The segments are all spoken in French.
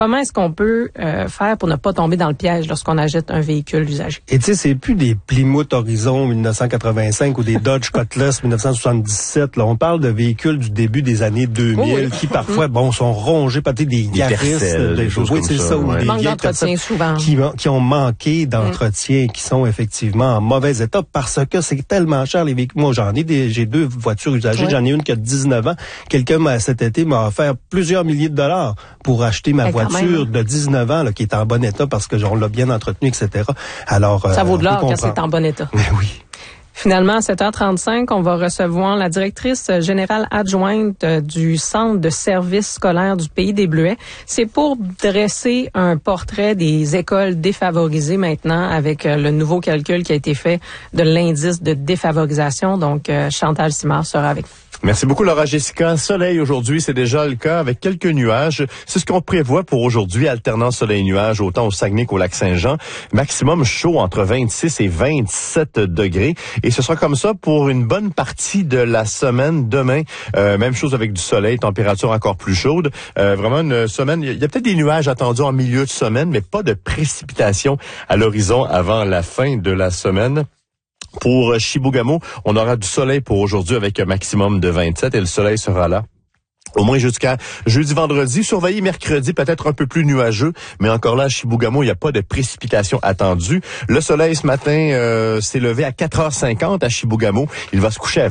Comment est-ce qu'on peut faire pour ne pas tomber dans le piège lorsqu'on achète un véhicule usagé? Et tu sais, c'est plus des Plymouth Horizon 1985 ou des Dodge Cutlass 1977. Là, on parle de véhicules du début des années 2000 qui parfois, sont rongés par des Yaris, des choses comme ça. Ou des manque d'entretien souvent. Qui ont manqué d'entretien, qui sont effectivement en mauvais état parce que c'est tellement cher les véhicules. Moi, j'ai 2 voitures usagées. J'en ai une qui a 19 ans. Quelqu'un cet été m'a offert plusieurs milliers de dollars pour acheter ma voiture de 19 ans, là, qui est en bon état parce que on l'a bien entretenu, etc. Alors, ça vaut de l'or quand c'est en bon état. Oui. Finalement, à 7h35, on va recevoir la directrice générale adjointe du Centre de services scolaires du Pays des Bleuets. C'est pour dresser un portrait des écoles défavorisées maintenant avec le nouveau calcul qui a été fait de l'indice de défavorisation. Donc, Chantal Simard sera avec nous. Merci beaucoup, Laura Jessica. Soleil aujourd'hui, c'est déjà le cas avec quelques nuages. C'est ce qu'on prévoit pour aujourd'hui, alternant soleil-nuage autant au Saguenay qu'au Lac-Saint-Jean. Maximum chaud entre 26 et 27 degrés. Et ce sera comme ça pour une bonne partie de la semaine. Demain, même chose avec du soleil, température encore plus chaude. Vraiment une semaine, il y a peut-être des nuages attendus en milieu de semaine, mais pas de précipitations à l'horizon avant la fin de la semaine. Pour Chibougamau, on aura du soleil pour aujourd'hui avec un maximum de 27 et le soleil sera là au moins jusqu'à jeudi, vendredi. Surveillez mercredi, peut-être un peu plus nuageux, mais encore là, à Chibougamau, il n'y a pas de précipitations attendues. Le soleil, ce matin, s'est levé à 4h50 à Chibougamau. Il va se coucher à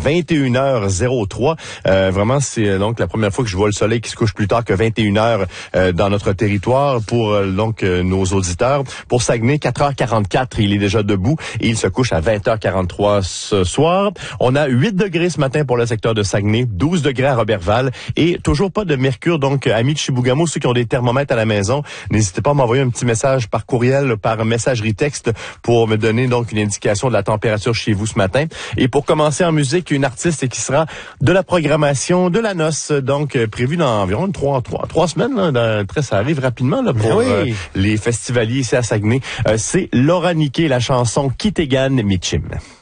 21h03. Vraiment, c'est donc la première fois que je vois le soleil qui se couche plus tard que 21h dans notre territoire pour nos auditeurs. Pour Saguenay, 4h44, il est déjà debout et il se couche à 20h43 ce soir. On a 8 degrés ce matin pour le secteur de Saguenay, 12 degrés à Robertval et toujours pas de mercure. Donc, amis de Chibougamau, ceux qui ont des thermomètres à la maison, n'hésitez pas à m'envoyer un petit message par courriel, par messagerie texte pour me donner donc une indication de la température chez vous ce matin. Et pour commencer en musique, une artiste qui sera de la programmation de la noce, donc prévue dans environ 3 semaines. Là, ça arrive rapidement là, pour les festivaliers ici à Saguenay. C'est Laura Niquet, la chanson Kittegan Michim.